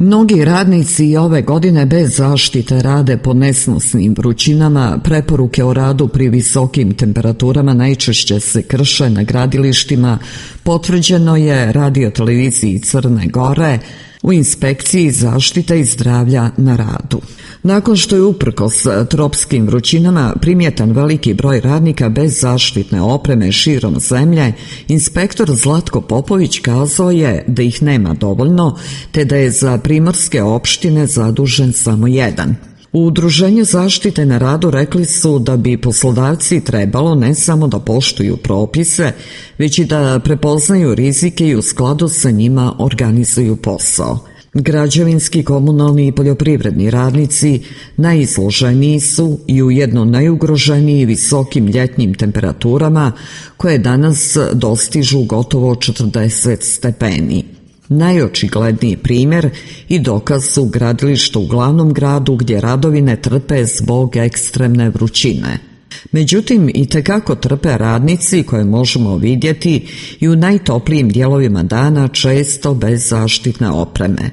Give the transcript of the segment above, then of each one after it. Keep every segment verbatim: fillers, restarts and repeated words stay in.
Mnogi radnici i ove godine bez zaštite rade pod nesnosnim vrućinama. Preporuke o radu pri visokim temperaturama najčešće se krše na gradilištima, potvrđeno je radioteleviziji Crne Gore u inspekciji zaštite i zdravlja na radu. Nakon što je uprkos tropskim vrućinama primjetan veliki broj radnika bez zaštitne opreme širom zemlje, inspektor Zlatko Popović kazao je da ih nema dovoljno, te da je za primorske opštine zadužen samo jedan. U Udruženju zaštite na radu rekli su da bi poslodavci trebalo ne samo da poštuju propise, već i da prepoznaju rizike i u skladu sa njima organizuju posao. Građevinski, komunalni i poljoprivredni radnici najizloženiji su i ujedno najugroženiji visokim ljetnim temperaturama koje danas dostižu gotovo četrdeset stepeni. Najočigledniji primjer i dokaz su gradilišta u glavnom gradu gdje radovi ne trpe zbog ekstremne vrućine. Međutim, i tekako trpe radnici koje možemo vidjeti i u najtoplijim dijelovima dana, često bez zaštitne opreme.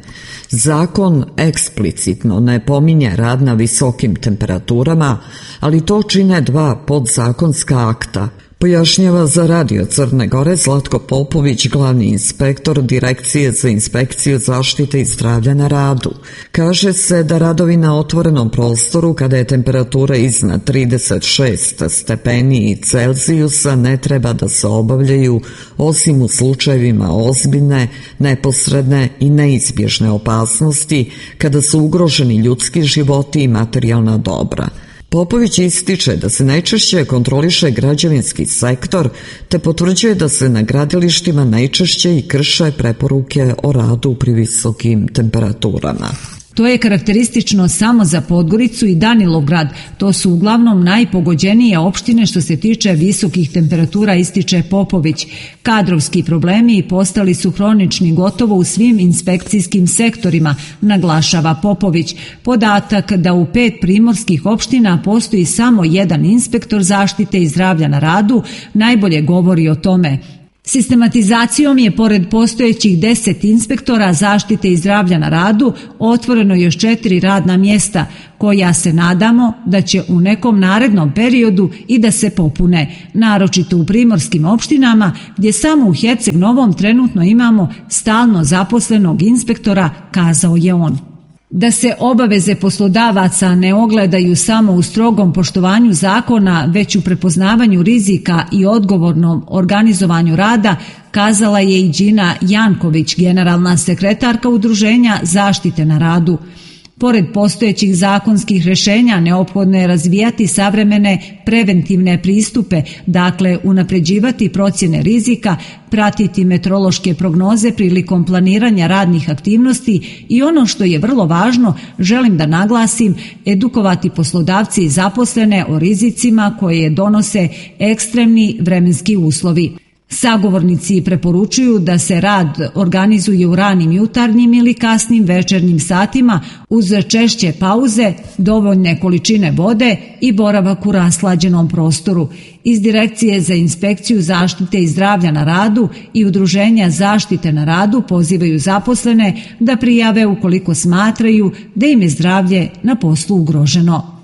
Zakon eksplicitno ne pominje rad na visokim temperaturama, ali to čine dva podzakonska akta, pojašnjava za radio Crne Gore Zlatko Popović, glavni inspektor Direkcije za inspekciju zaštite i zdravlja na radu. Kaže se da radovi na otvorenom prostoru kada je temperatura iznad trideset šest stepeni Celzijusa ne treba da se obavljaju osim u slučajevima ozbiljne, neposredne i neizbježne opasnosti kada su ugroženi ljudski životi i materijalna dobra. Popović ističe da se najčešće kontroliše građevinski sektor, te potvrđuje da se na gradilištima najčešće i krše preporuke o radu pri visokim temperaturama. To je karakteristično samo za Podgoricu i Danilovgrad. To su uglavnom najpogođenije opštine što se tiče visokih temperatura, ističe Popović. Kadrovski problemi postali su hronični gotovo u svim inspekcijskim sektorima, naglašava Popović. Podatak da u pet primorskih opština postoji samo jedan inspektor zaštite i zdravlja na radu najbolje govori o tome. Sistematizacijom je pored postojećih deset inspektora zaštite i zdravlja na radu otvoreno još četiri radna mjesta koja se nadamo da će u nekom narednom periodu i da se popune, naročito u primorskim opštinama gdje samo u Herceg Novom trenutno imamo stalno zaposlenog inspektora, kazao je on. Da se obaveze poslodavaca ne ogledaju samo u strogom poštovanju zakona, već u prepoznavanju rizika i odgovornom organizovanju rada, kazala je i Đina Janković, generalna sekretarka Udruženja zaštite na radu. Pored postojećih zakonskih rješenja neophodno je razvijati savremene preventivne pristupe, dakle unapređivati procjene rizika, pratiti meteorološke prognoze prilikom planiranja radnih aktivnosti i ono što je vrlo važno, želim da naglasim, edukovati poslodavci i zaposlene o rizicima koje donose ekstremni vremenski uslovi. Sagovornici preporučuju da se rad organizuje u ranim jutarnjim ili kasnim večernjim satima uz češće pauze, dovoljne količine vode i boravak u raslađenom prostoru. Iz Direkcije za inspekciju zaštite i zdravlja na radu i Udruženja zaštite na radu pozivaju zaposlene da prijave ukoliko smatraju da im je zdravlje na poslu ugroženo.